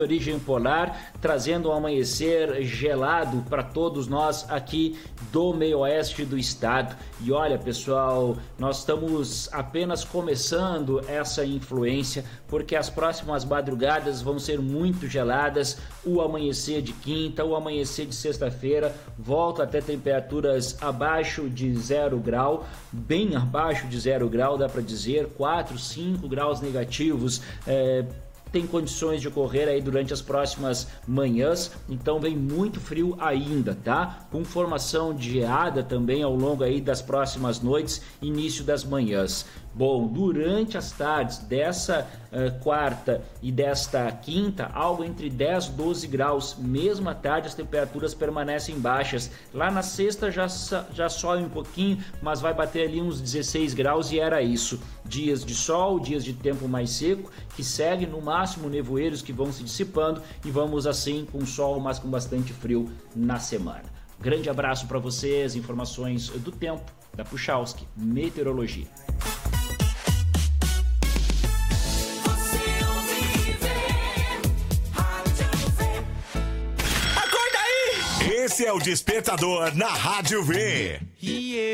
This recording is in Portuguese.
origem polar, trazendo um amanhecer gelado para todos nós aqui do meio oeste do estado. E olha, pessoal, nós estamos apenas começando essa influência, porque as próximas madrugadas vão ser muito geladas. O amanhecer de quinta, o amanhecer de sexta-feira volta até temperaturas abaixo de 0 grau, bem abaixo de 0 grau, dá para dizer, 4, 5 graus negativos, tem condições de ocorrer aí durante as próximas manhãs, então vem muito frio ainda, tá? Com formação de geada também ao longo aí das próximas noites, início das manhãs. Bom, durante as tardes dessa quarta e desta quinta, algo entre 10 e 12 graus, mesmo à tarde as temperaturas permanecem baixas. Lá na sexta já sobe um pouquinho, mas vai bater ali uns 16 graus e era isso. Dias de sol, dias de tempo mais seco, que segue no máximo nevoeiros que vão se dissipando e vamos assim com sol, mas com bastante frio na semana. Grande abraço para vocês, informações do tempo da Puchalski Meteorologia. Esse é o Despertador na Rádio V.